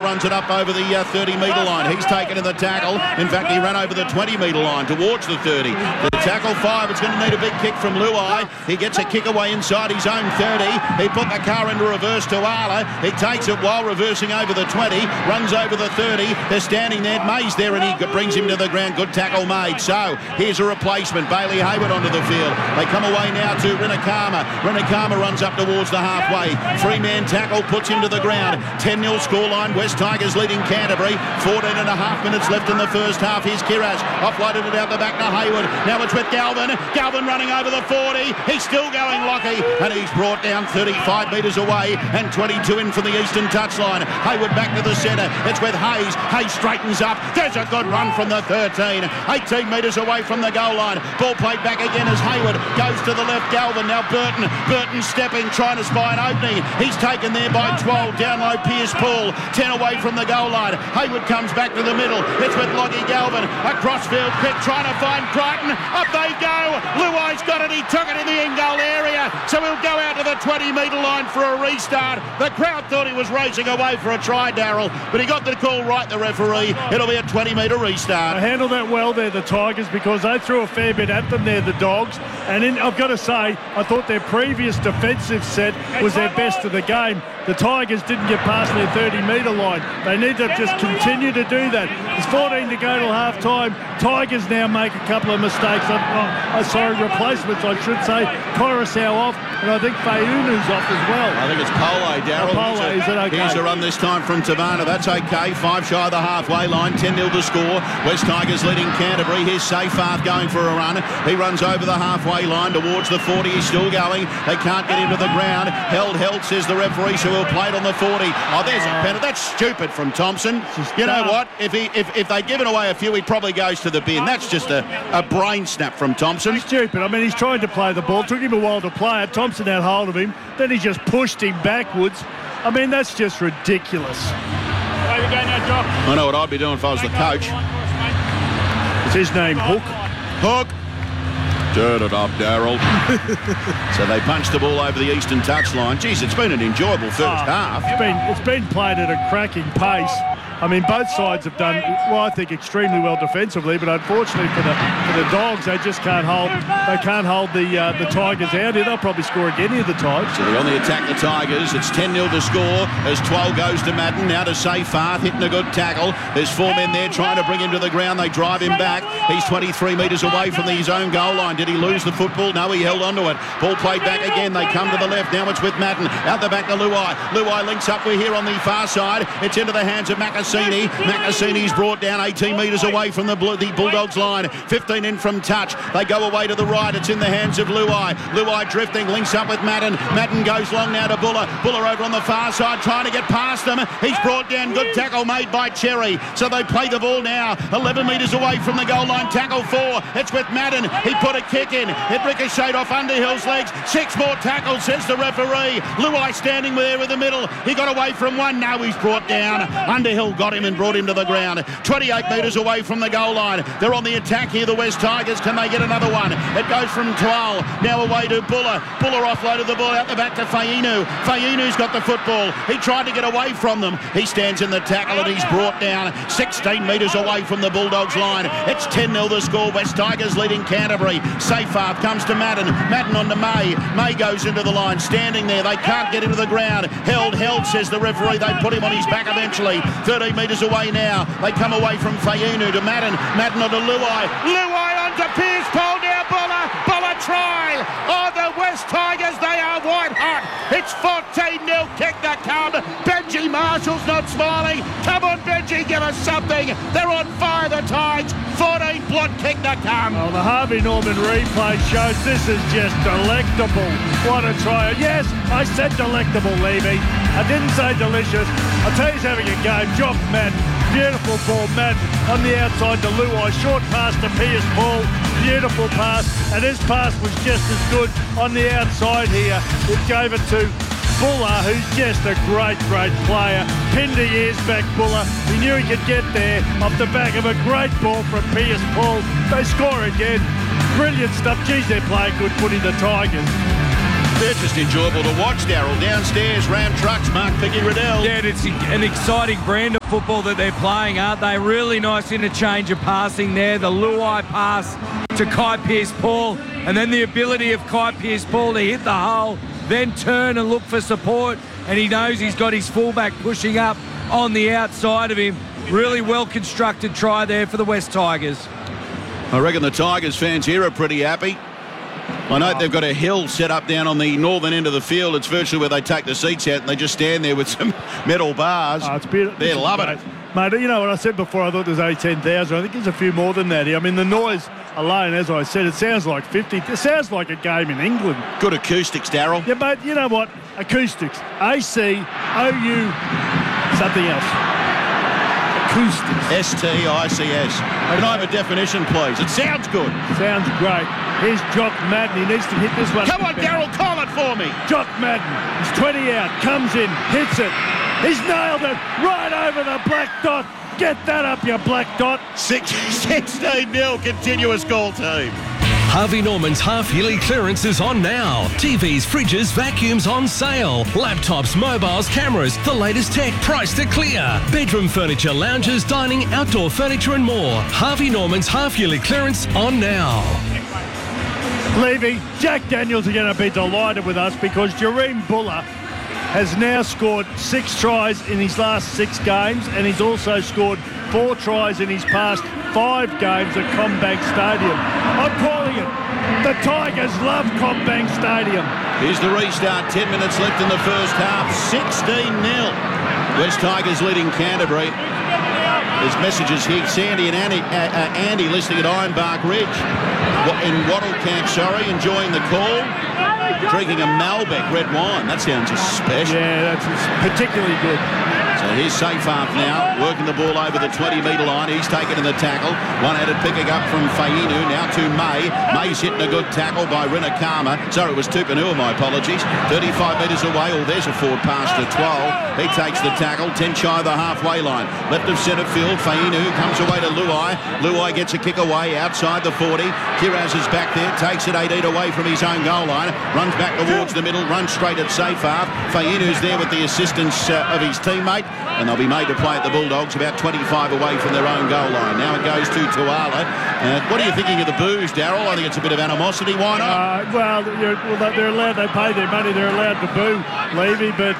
runs it up over the 30-metre line. He's taken in the tackle. In fact, he ran over the 20-metre line towards the 30. The tackle 5, it's going to need a big kick from Luai. He gets a kick away inside his own 30. He put the car into reverse to Arla. He takes it while reversing over the 20, runs over the 30. They're standing there. May's there and he brings him to the ground. Good tackle made. So here's a replacement. Bailey Hayward onto the field. They come away now to Rinakama. Rinakama runs up towards the halfway. 3-man tackle puts him to the ground. 10-0 scoreline. West Tigers leading Canterbury. 14 and a half minutes left in the first half. Here's Kiraz. Offloaded it out the back to Hayward. Now it's with Galvin. Galvin running over the 40. He's still going Lockie. And he's brought down 35 metres away and 22 in from the eastern touchline. Hayward back to the centre. It's with Hayes. Hayes straightens up. There's a good run from the 13. 18 metres away from the goal line. Ball played back again as Hayward goes to the left. Galvin. Now Burton. Burton stepping, trying to spy an opening. He's taken there by 12. Down low Pierce Paul. 10 away from the goal line. Hayward comes back to the middle. It's with Lockie Galvin. A crossfield kick trying to find Crichton. Up they go. Luai's got it. He took it in the end goal area. So he'll go out to the 20-metre line for a restart. The crowd thought he was racing away for a try, Darryl, but he got the call right, the referee. It'll be a 20-metre restart. I handled that well there, the Tigers, because they threw a fair bit at them there, the Dogs. And I've got to say, I thought their previous defensive set was their best of the game. The Tigers didn't get past their 30-metre line. They need to just continue to do that. There's 14 to go till half-time. Tigers now make a couple of mistakes. Replacements, I should say. Coruscant off, and I think Fayunu's off as well. I think it's Pole, Darryl. Pole, is it okay? Here's a run this time from Tavana. That's okay. 5 shy of the halfway line. 10-0 to score. West Tigers leading Canterbury. Here's Seyfarth going for a run. He runs over the halfway line towards the 40. He's still going. They can't get into the ground. Held, says the referee, so he'll play it on the 40. Oh, there's a penalty. That's stupid from Thompson. You know what? If they'd given away a few, he probably goes to the bin. That's just a brain snap from Thompson. Stupid. I mean, he's trying to play the ball. Took him a while to play it. Thompson had hold of him. Then he just pushed him backwards. I mean, that's just ridiculous. I know what I'd be doing if I was the coach. Is his name Hook? Hook. Turn it up, Darryl. So they punched the ball over the eastern touchline. Geez, it's been an enjoyable first half. It's been played at a cracking pace. I mean, both sides have done, well, I think, extremely well defensively, but unfortunately for the Dogs, they just can't hold. They can't hold the Tigers out here. They'll probably score again here, the Tigers. So they on the attack, the Tigers. It's 10-0 to score as 12 goes to Madden. Now to Seyfarth, hitting a good tackle. There's 4 men there trying to bring him to the ground. They drive him back. He's 23 metres away from his own goal line. Did he lose the football? No, he held onto it. Ball played back again. They come to the left. Now it's with Madden. Out the back to Luai. Luai links up. We're here on the far side. It's into the hands of Macassini. Macassini's brought down 18 metres away from the Bulldogs line. 15 in from touch. They go away to the right. It's in the hands of Luai. Luai drifting. Links up with Madden. Madden goes long now to Buller. Buller over on the far side trying to get past them. He's brought down. Good tackle made by Cherry. So they play the ball now. 11 metres away from the goal line. Tackle 4. It's with Madden. He put a kick in. It ricocheted off Underhill's legs. 6 more tackles, says the referee. Luai standing there in the middle. He got away from one. Now he's brought down. Underhill got him and brought him to the ground. 28 metres away from the goal line. They're on the attack here, the West Tigers. Can they get another one? It goes from Twal. Now away to Buller. Buller offloaded the ball out the back to Fayinu. Fayunu's got the football. He tried to get away from them. He stands in the tackle and he's brought down 16 metres away from the Bulldogs line. It's 10-0 the score. West Tigers leading Canterbury. Seyfarth comes to Madden. Madden on to May. May goes into the line. Standing there. They can't get into the ground. Held, says the referee. They put him on his back eventually. 13 metres away now. They come away from Fayunu to Madden. Madden on to Luai. Luai on to Pierce Paul. Now Buller. Buller try. Oh, the West Tigers, they are white hot. It's 14-0. Kick the count. Benji Marshall's not smiling. Come on, Benji, give us something. They're on fire, the Tigers. 14 blot kick the count. Well, the Harvey Norman replay shows this is just delectable. What a try. Yes, I said delectable, Levy. I didn't say delicious. I'll tell you he's having a game. Job Madden. Beautiful ball, Madden on the outside to Luai. Short pass to Pierce Paul. Beautiful pass. And his pass was just as good on the outside here. It gave it to Buller, who's just a great player. Pinned the ears back, Buller. He knew he could get there off the back of a great ball from Pierce Paul. They score again. Brilliant stuff. Geez, they're playing good footy, the Tigers. They're just enjoyable to watch, Daryl. Downstairs, Ram Trucks, Mark Piggy-Riddell. Yeah, it's an exciting brand of football that they're playing, aren't they? Really nice interchange of passing there. The Luai pass to Kai Pearce-Paul, and then the ability of Kai Pearce-Paul to hit the hole, then turn and look for support, and he knows he's got his fullback pushing up on the outside of him. Really well-constructed try there for the West Tigers. I reckon the Tigers fans here are pretty happy. I know they've got a hill set up down on the northern end of the field. It's virtually where they take the seats out and they just stand there with some metal bars. Oh, it's beautiful. They're loving it. Mate, you know what I said before, I thought there's 18,000. I think there's a few more than that here. I mean, the noise alone, as I said, it sounds like 50. It sounds like a game in England. Good acoustics, Daryl. Yeah, but you know what? Acoustics. A-C-O-U something else. Acoustics. S-T-I-C-S. Can I have a definition, please? It sounds good. Sounds great. Here's Jock Madden. He needs to hit this one. Come on, Daryl, call it for me. Jock Madden. He's 20 out. Comes in. Hits it. He's nailed it. Right over the black dot. Get that up, you black dot. 16-0 continuous goal team. Harvey Norman's half-yearly clearance is on now. TVs, fridges, vacuums on sale. Laptops, mobiles, cameras, the latest tech priced to clear. Bedroom furniture, lounges, dining, outdoor furniture and more. Harvey Norman's half-yearly clearance on now. Levy, Jack Daniels are going to be delighted with us because Jareem Buller has now scored 6 tries in his last 6 games, and he's also scored 4 tries in his past 5 games at CommBank Stadium. I'm calling it. The Tigers love CommBank Stadium. Here's the restart. 10 minutes left in the first half. 16-0. West Tigers leading Canterbury. There's messages here. Sandy and Andy listening at Ironbark Ridge in Wattle Camp, enjoying the call. Drinking a Malbec red wine. That sounds special. Yeah, that's particularly good. So here's Seyfarth now, working the ball over the 20-metre line. He's taken in the tackle. One-handed picking up from Fainu, now to May. May's hitting a good tackle by Rinakama. Sorry, it was Tupanua, my apologies. 35 metres away. Oh, there's a forward pass to 12. He takes the tackle, 10 shy of the halfway line. Left of centre field, Fainu comes away to Luai. Luai gets a kick away outside the 40. Kiraz is back there, takes it 18 away from his own goal line. Runs back towards the middle, runs straight at Seyfarth. Fainu's there with the assistance of his teammate. And they'll be made to play at the Bulldogs about 25 away from their own goal line. Now it goes to Tuala. What are you thinking of the boos, Daryl? I think it's a bit of animosity. Why not? Well, they're allowed. They pay their money. They're allowed to boo Levy, but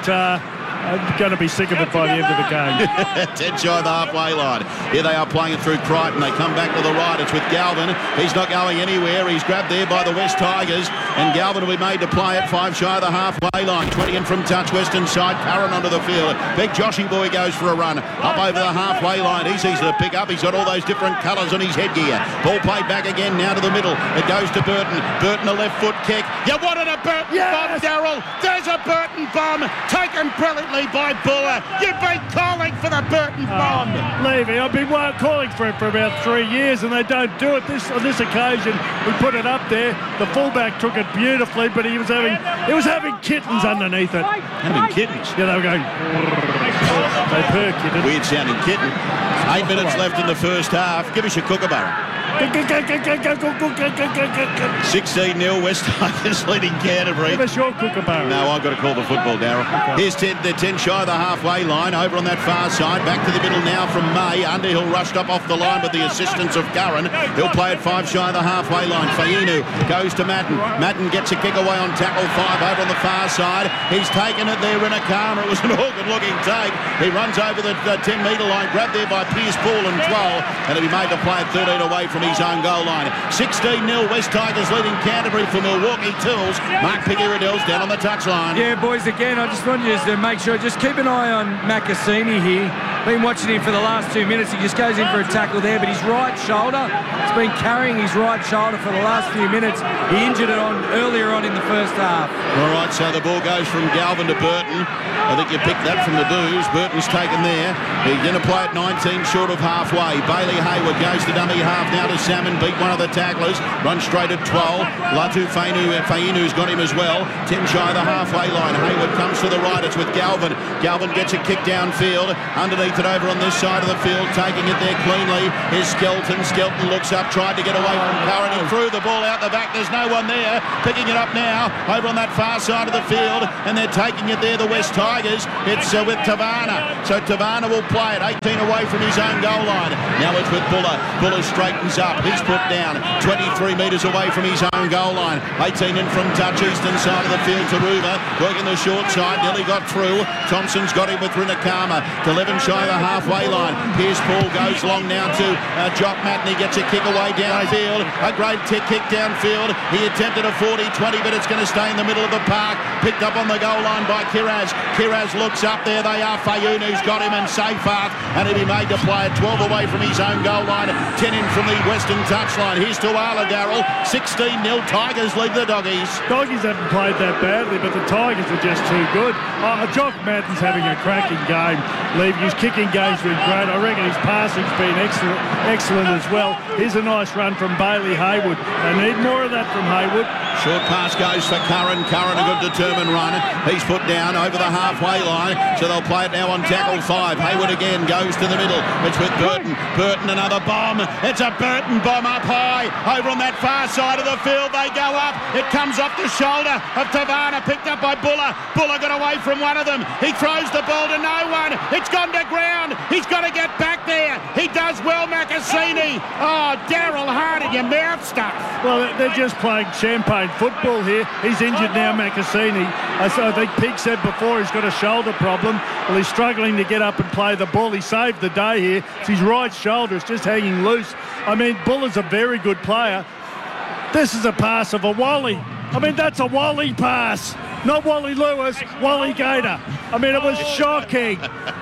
I'm going to be sick of it by the end of the game. 10 shy of the halfway line. Here they are playing it through Crichton. They come back to the right. It's with Galvin. He's not going anywhere. He's grabbed there by the West Tigers. And Galvin will be made to play it 5 shy of the halfway line. 20 in from touch, western side. Curran onto the field. Big Joshy boy goes for a run. Up over the halfway line. He's easy to pick up. He's got all those different colours on his headgear. Ball played back again now to the middle. It goes to Burton. Burton a left foot kick. You wanted a Burton bomb, Daryl. There's a Burton bomb. Taken brilliantly by Buller. You've been calling for the Burton bomb. Levy, I've been calling for it for about 3 years and they don't do it. On this occasion, we put it up there. The fullback took it beautifully, but he was having kittens underneath it. Having kittens? Yeah, they were going... They purr kittens. Weird sounding kitten. 8 minutes left in the first half. Give us your kookaburra. 16-0 West Tigers leading Canterbury. Give us your kookaburra. No, I've got to call the football, Daryl. Here's 10 shy of the halfway line. Over on that far side. Back to the middle now from May. Underhill rushed up off the line with the assistance of Curran. He'll play it 5 shy of the halfway line. Fainu goes to Madden. Madden gets a kick away on tackle 5 over on the far side. He's taken it there in a Karma. It was an awkward-looking take. He runs over the 10-metre line. Grabbed there by Pearce-Paul and 12. And he'll be made to play it 13 away from his own goal line. 16-0 West Tigers leading Canterbury for Milwaukee Tools. Mark Piggy-Riddell's down on the touchline. Yeah, boys, again, I just want you to make sure, just keep an eye on Makasini here. Been watching him for the last 2 minutes. He just goes in for a tackle there, but his right shoulder, it's been carrying his right shoulder for the last few minutes. He injured it earlier on in the first half. All right, so the ball goes from Galvin to Burton. I think you picked that from the Boos. Burton's taken there. He's going to play at 19 short of halfway. Bailey Hayward goes to dummy half now to Salmon. Beat one of the tacklers. Run straight at 12. Latu Fainu's got him as well. 10 shy of the halfway line. Hayward comes to the right. It's with Galvin. Galvin gets a kick downfield. Underneath underneath it over on this side of the field, taking it there cleanly is Skelton. Skelton looks up, tried to get away from Curran. He threw the ball out the back. There's no one there. Picking it up now over on that far side of the field, and they're taking it there, the West Tigers. It's with Tavana. So Tavana will play it 18 away from his own goal line. Now it's with Buller. Buller straightens up. He's put down 23 metres away from his own goal line. 18 in from touch, eastern side of the field to Ruva. Working the short side. Nearly got through. Thompson's got him with Rinakama. To 11 shy of the halfway line. Pierce Paul goes long now to Jock Matten. He gets a kick away downfield. A great kick downfield. He attempted a 40-20, but it's going to stay in the middle of the park. Picked up on the goal line by Kiraz. Kiraz looks up. There they are. Fayoun, who's got him, and Seyfarth. And he'll be made to play it 12 away from his own goal line. 10 in from the western touchline. Here's Tuala, Darryl. 16-0. Tigers lead the Doggies. Doggies haven't played that badly, but the Tigers are just too good. Jock Matten's having a cracking game. His kicking game's been great. I reckon his passing's been excellent as well. Here's a nice run from Bailey Haywood. They need more of that from Haywood. Short pass goes for Curran. Curran, a good determined run. He's put down over the halfway line, so they'll play it now on tackle 5. Haywood again goes to the middle. It's with Burton. Burton, another bomb. It's a Burton bomb up high. Over on that far side of the field, they go up. It comes off the shoulder of Tavana, picked up by Buller. Buller got away from one of them. He throws the ball to no one. It's gone to ground. He's got to get back there. He does well, Macassini. Oh, Darryl, hard in your mouth stuff. Well, they're just playing champagne football here. He's injured now, Macassini. I think Pig said before he's got a shoulder problem. Well, he's struggling to get up and play the ball. He saved the day here. It's his right shoulder. It's just hanging loose. I mean, Buller's a very good player. This is a pass of a Wally. I mean, that's a Wally pass. Not Wally Lewis, Wally Gator. I mean, it was shocking.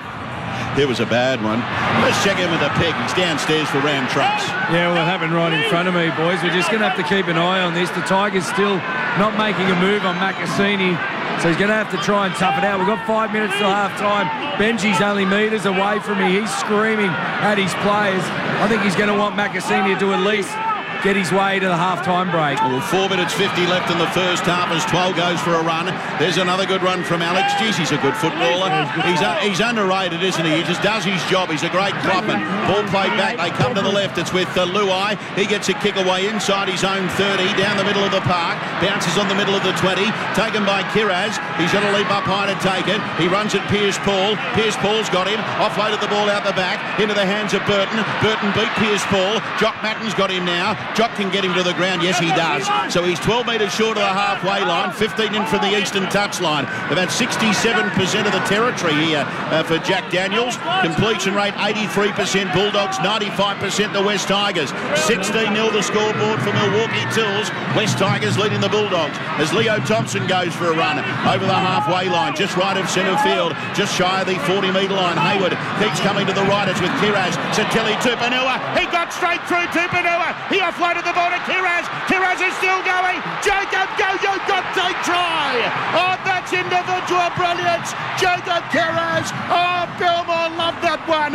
It was a bad one. Let's check in with the Pig. He's downstairs for Ram Trucks. Yeah, well, it happened right in front of me, boys. We're just going to have to keep an eye on this. The Tigers still not making a move on Macassini, so he's going to have to try and tough it out. We've got 5 minutes till half-time. Benji's only metres away from me. He's screaming at his players. I think he's going to want Macassini to at least get his way to the half-time break. Well, 4 minutes 50 left in the first half as 12 goes for a run. There's another good run from Alex. Geez, he's a good footballer. He's underrated, isn't he? He just does his job. He's a great clubman. Ball played back. They come to the left. It's with Luai. He gets a kick away inside his own 30, down the middle of the park. Bounces on the middle of the 20. Taken by Kiraz. He's going to leap up high to take it. He runs at Pierce Paul. Pierce Paul's got him. Offloaded the ball out the back into the hands of Burton. Burton beat Pierce Paul. Jock Matten's got him now. Jock can get him to the ground. Yes, he does. So he's 12 metres short of the halfway line, 15 in from the eastern touchline. They've had 67% of the territory here for Jack Daniels. Completion rate 83%. Bulldogs 95% the West Tigers. 16-0 the scoreboard for Milwaukee Tills. West Tigers leading the Bulldogs as Leo Thompson goes for a run over the halfway line, just right of centre field, just shy of the 40-metre line. Hayward keeps coming to the right. It's with Kiraz. Satili Tupanua. He got straight through Tupanua. He offloaded the ball to Kiraz. Kiraz is still going. Jacob, go, you've got to try. Oh, that's individual brilliance. Jacob Kiraz. Oh, Belmore loved that one.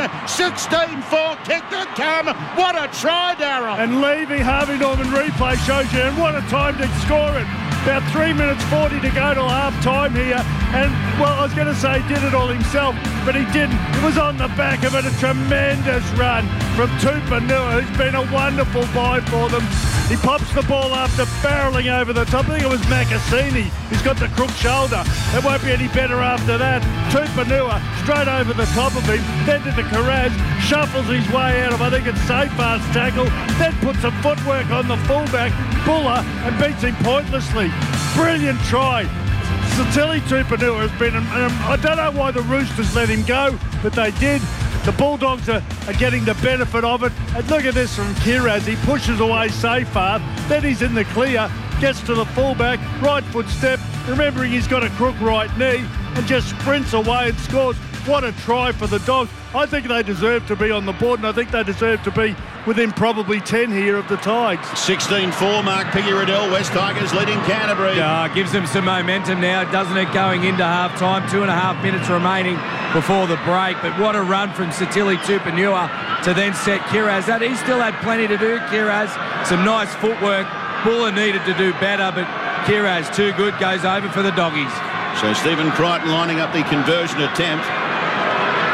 16-4 kick to come. What a try, Darryl. And Levy, Harvey Norman replay shows you, and what a time to score it. About 3 minutes 40 to go till half-time here. And, well, I was going to say he did it all himself, but he didn't. It was on the back of it. A tremendous run from Tupanua, who's been a wonderful buy for them. He pops the ball after barrelling over the top. I think it was Macassini who's got the crook shoulder. It won't be any better after that. Tupanua straight over the top of him, then to the Kiraz, shuffles his way out of, I think it's Seyfarth's tackle, then puts some footwork on the fullback, Buller, and beats him pointlessly. Brilliant try. Satili Tupanua has been, I don't know why the Roosters let him go, but they did. The Bulldogs are getting the benefit of it. And look at this from Kiraz. He pushes away Seyfarth. Then he's in the clear. Gets to the fullback. Right foot step. Remembering he's got a crook right knee. And just sprints away and scores. What a try for the Dogs. I think they deserve to be on the board. And I think they deserve to be within probably 10 here of the Tigers. 16-4 mark. Piggy Riddell. West Tigers leading Canterbury. Gives them some momentum now, doesn't it, going into half-time. 2.5 minutes remaining before the break. But what a run from Satili Tupanua to then set Kiraz. He still had plenty to do, Kiraz. Some nice footwork. Buller needed to do better, but Kiraz, too good, goes over for the Doggies. So Stephen Crichton lining up the conversion attempt.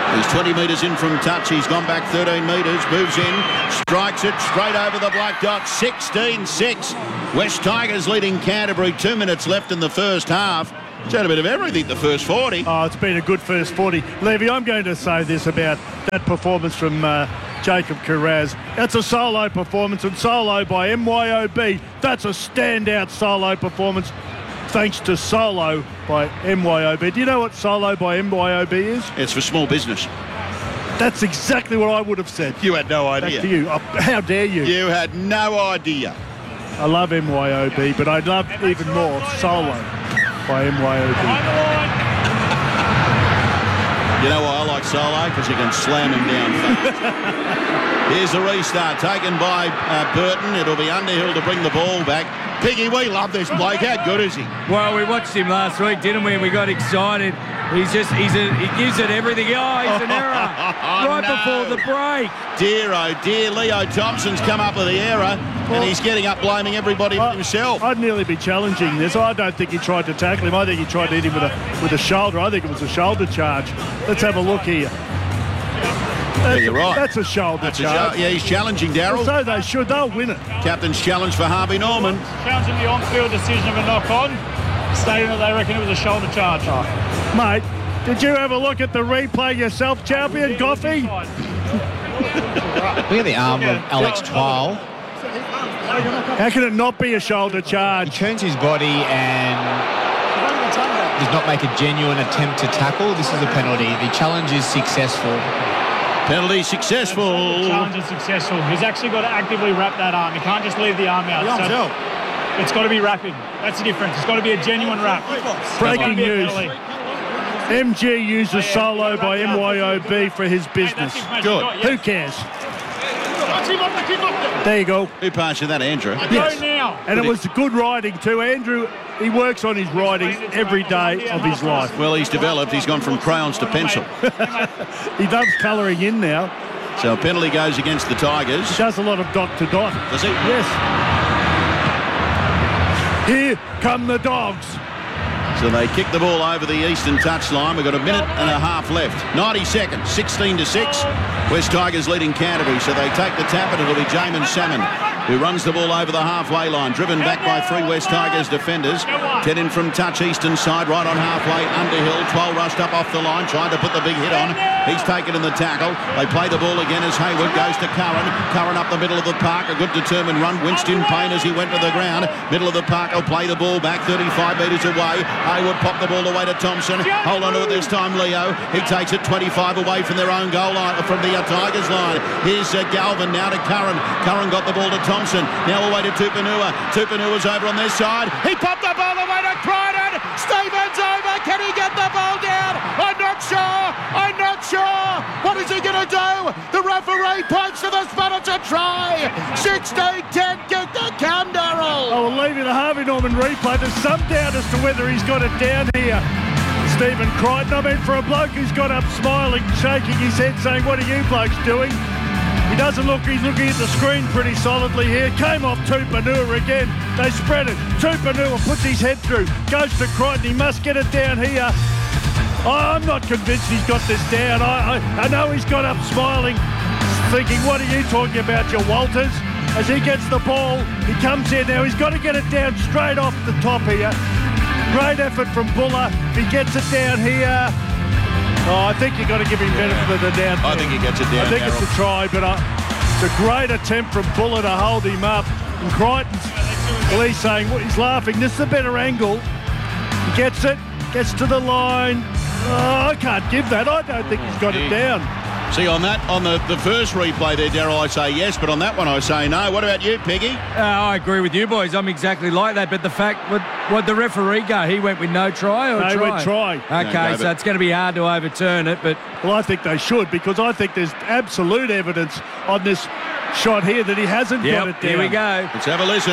He's 20 metres in from touch. He's gone back 13 metres, moves in, strikes it straight over the black dot. 16-6. West Tigers leading Canterbury. 2 minutes left in the first half. It's had a bit of everything the first 40. Oh, it's been a good first 40. Levy, I'm going to say this about that performance from Jacob Kiraz. That's a solo performance, and solo by MYOB. That's a standout solo performance thanks to solo by MYOB. Do you know what solo by MYOB is? It's for small business. That's exactly what I would have said. You had no idea. Back to you. Oh, how dare you? You had no idea. I love MYOB, but I love even more solo by MYOB. You know why I like solo? Because you can slam him down fast. Here's the restart taken by Burton. It'll be Underhill to bring the ball back. Piggy, we love this bloke. How good is he? Well, we watched him last week, didn't we? And we got excited. He gives it everything. Oh, he's an error right before the break. Dear, oh dear. Leo Thompson's come up with the error, and he's getting up blaming everybody but himself. I'd nearly be challenging this. I don't think he tried to tackle him. I think he tried to hit him with a shoulder. I think it was a shoulder charge. Let's have a look here. You're right. That's a shoulder charge. Yeah, he's challenging Darryl. So they should. They'll win it. Captain's challenge for Harvey Norman. Challenging the on-field decision of a knock-on, stating that they reckon it was a shoulder charge. Oh, mate, did you have a look at the replay yourself, champion Goffey? Look at the arm of Alex Twile. How can it not be a shoulder He charge? turns his body and does not make a genuine attempt to tackle. This is a penalty. The challenge is successful. Penalty successful. The challenge is successful. He's actually got to actively wrap that arm. He can't just leave the arm out. So it's got to be wrapping. That's the difference. It's got to be a genuine wrap. Breaking news. MG uses solo by MYOB for his business. Good. Who cares? There you go. Who passed you that, Andrew? Yes. Go now. And it was good riding too. Andrew, he works on his riding every day of his life. Well, he's developed. He's gone from crayons to pencil. He does colouring in now. So a penalty goes against the Tigers. He does a lot of dot to dot. Does he? Yes. Here come the Dogs. So they kick the ball over the eastern touchline. We've got a minute and a half left. 90 seconds, 16-6. West Tigers leading Canterbury. So they take the tap and it'll be Jamin Salmon who runs the ball over the halfway line. Driven back by 3 West Tigers defenders. 10 in from touch, eastern side, right on halfway. Underhill, 12 rushed up off the line, trying to put the big hit on. He's taken in the tackle. They play the ball again as Hayward goes to Curran. Curran up the middle of the park. A good determined run. Winced in pain as he went to the ground. Middle of the park, will play the ball back 35 metres away. Hayward popped the ball away to Thompson. Hold on to it this time, Leo. He takes it 25 away from their own goal line, from the Tigers line. Here's Galvin now to Curran. Curran got the ball to Thompson. Now away to Tupanua. Tupanua's over on this side. He popped the ball away to Crichton. Stevens over. Can he get the ball down? I'm not sure. What is he going to do? The referee points to the spot. It's a try. 16-10. Get the cam, Darryl. I will leave you the Harvey Norman replay. There's some doubt as to whether he's got it down here. Stephen Crichton. I mean, for a bloke who's got up smiling, shaking his head, saying, what are you blokes doing? He doesn't look, he's looking at the screen pretty solidly here. Came off Tupanua again. They spread it. Tupanua puts his head through. Goes to Crichton. He must get it down here. I'm not convinced he's got this down. I know he's got up smiling, thinking, what are you talking about, your Walters? As he gets the ball, he comes in now. He's got to get it down straight off the top here. Great effort from Buller. If he gets it down here, I think you've got to give him benefit of the doubt. I think he gets it down. I think it's a try, but it's a great attempt from Buller to hold him up. And Crichton's, well, he's saying, he's laughing. This is a better angle. He gets it, gets to the line. I can't give that. I don't think he's got it down. See, on the first replay there, Darryl, I say yes, but on that one I say no. What about you, Piggy? I agree with you, boys. I'm exactly like that. But the fact, what the referee go? He went with no try or They try? went try. Okay, so it's going to be hard to overturn it. But Well, I think they should, because I think there's absolute evidence on this shot here that he hasn't got it down. Here we go. Let's have a listen.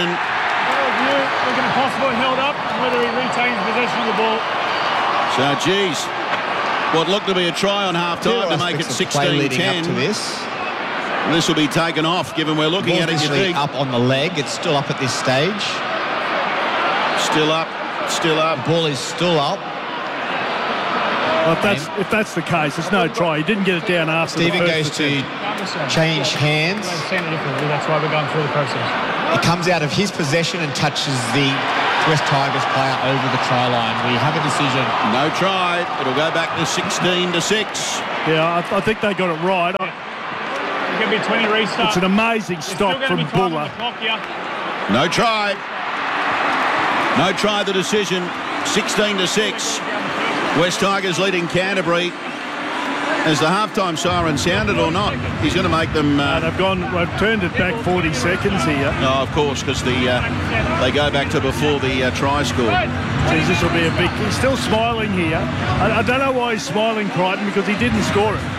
We're going to possibly held up whether he retains possession of the ball. So, geez, what looked to be a try on half-time to make it 16-10. To this. This will be taken off, given we're looking at it, you Obviously think. up on the leg. It's still up at this stage. Still up. The ball is still up. Well, if that's the case, it's no try. He didn't get it down after Stephen the goes first to change hands. That's why we're going through the process. It comes out of his possession and touches the West Tigers player over the try line. We have a decision. No try. It'll go back to 16-6. Yeah, I think they got it right. It's going to be a 20 restart. It's an amazing stop from Buller. No try. No try, the decision. 16-6. West Tigers leading Canterbury. Has the halftime siren sounded or not? He's going to make them... They've turned it back 40 seconds here. No, of course, because they go back to before the try score. Jeez, this will be a big... He's still smiling here. I don't know why he's smiling, Crichton, because he didn't score it.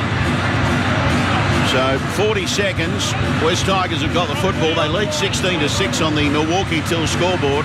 So 40 seconds. West Tigers have got the football. They lead 16-6 on the Milwaukee Till scoreboard.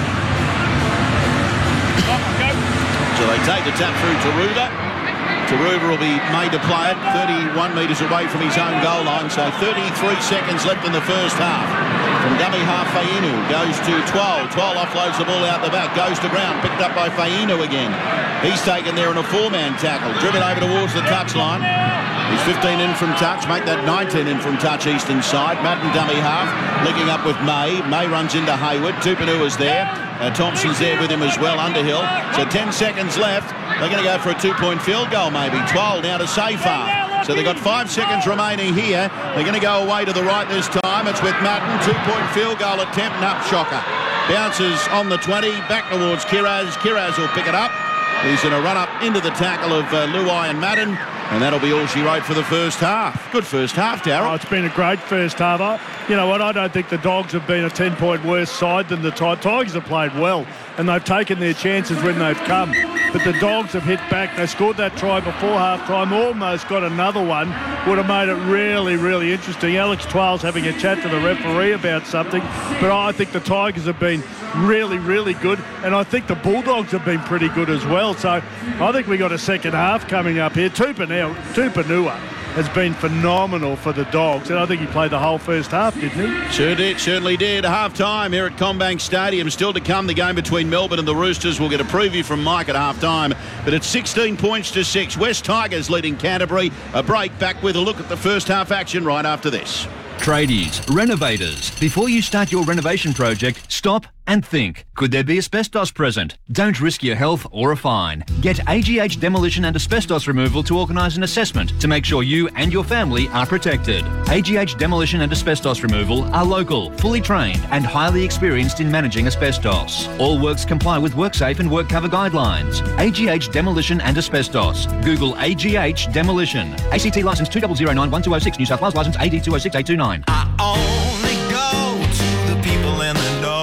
So they take the tap through to Ruda. Taruva will be made to play it 31 metres away from his own goal line, so 33 seconds left in the first half. From dummy half, Fainu goes to 12. 12 offloads the ball out the back, goes to ground, picked up by Fainu again. He's taken there in a four-man tackle, driven over towards the touchline. He's 15 in from touch, make that 19 in from touch eastern side. Madden dummy half, linking up with May. May runs into Hayward. Tupanua is there. Thompson's there with him as well, Underhill. So 10 seconds left. They're going to go for a two-point field goal maybe. 12 now to Safar. So they've got 5 seconds remaining here. They're going to go away to the right this time. It's with Madden. Two-point field goal attempt. Shocker. Bounces on the 20. Back towards Kiraz. Kiraz will pick it up. He's going to run up into the tackle of Luai and Madden. And that'll be all she wrote for the first half. Good first half, Darryl. Oh, it's been a great first half. You know what? I don't think the Dogs have been a 10-point worse side than the Tigers have played well. And they've taken their chances when they've come. But the Dogs have hit back. They scored that try before half-time, almost got another one. Would have made it really, really interesting. Alex Twal's having a chat to the referee about something. But I think the Tigers have been really, really good. And I think the Bulldogs have been pretty good as well. So I think we got a second half coming up here. Tupanua has been phenomenal for the Dogs, and I think he played the whole first half, didn't he? Certainly did. Half-time here at Combank Stadium. Still to come, the game between Melbourne and the Roosters. We'll get a preview from Mike at half-time. But it's 16 points to 6. West Tigers leading Canterbury. A break, back with a look at the first half action right after this. Tradies, renovators. Before you start your renovation project, stop and think. Could there be asbestos present? Don't risk your health or a fine. Get AGH Demolition and Asbestos Removal to organise an assessment to make sure you and your family are protected. AGH Demolition and Asbestos Removal are local, fully trained and highly experienced in managing asbestos. All works comply with WorkSafe and WorkCover guidelines. AGH Demolition and Asbestos. Google AGH Demolition. ACT licence 2009-1206, New South Wales licence AD 206829. I only go to the people in the know.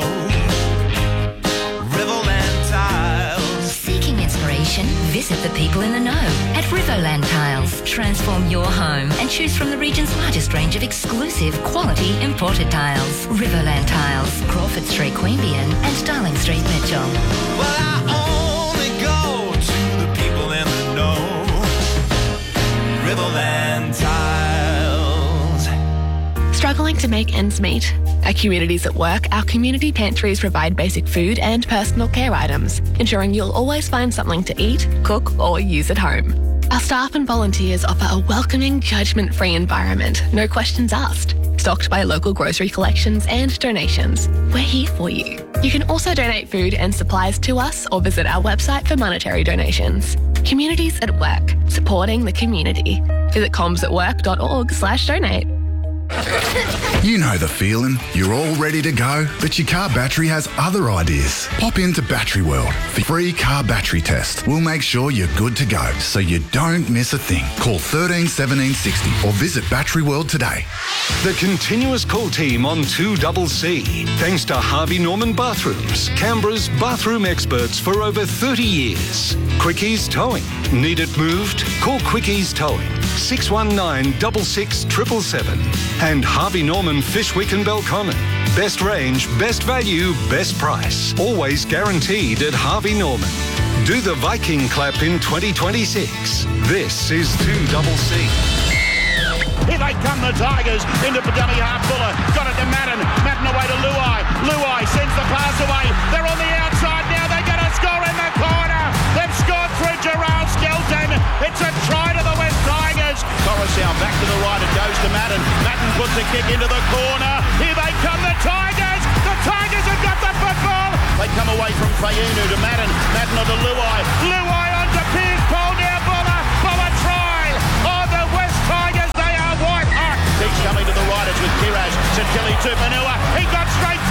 Riverland Tiles. Seeking inspiration? Visit the people in the know at Riverland Tiles. Transform your home and choose from the region's largest range of exclusive quality imported tiles. Riverland Tiles, Crawford Street, Queanbeyan and Darling Street, Mitchell. Well, I only go to the people in the know. Riverland Tiles. Struggling to make ends meet? At Communities at Work, our community pantries provide basic food and personal care items, ensuring you'll always find something to eat, cook or use at home. Our staff and volunteers offer a welcoming, judgment-free environment, no questions asked. Stocked by local grocery collections and donations. We're here for you. You can also donate food and supplies to us or visit our website for monetary donations. Communities at Work, supporting the community. Visit comsatwork.org/donate. You know the feeling. You're all ready to go, but your car battery has other ideas. Pop into Battery World for free car battery test. We'll make sure you're good to go, so you don't miss a thing. Call 13 17 60 or visit Battery World today. The continuous call team on 2CC. Thanks to Harvey Norman Bathrooms, Canberra's bathroom experts for over 30 years. Quickies Towing. Need it moved? Call Quickies Towing. 619 66 777. And Harvey Norman Fishwick and Belconnen. Best range, best value, best price. Always guaranteed at Harvey Norman. Do the Viking clap in 2026. This is 2CC. Here they come, the Tigers, into dummy half. Buller, got it to Madden. Madden away to Luai. Luai sends the pass away. They're on the outside now. They're going to score in the corner. They've scored through Gerald Skelton. to Madden. Madden puts a kick into the corner. Here they come, the Tigers. The Tigers have got the football. They come away from Fayenu to Madden. Madden onto Luai. Luai onto Pierce. Paul now Buller try. Oh, the West Tigers, they are white hot. Keeps coming to the right. It's with Kiraz. St Killy to Manua. He got straight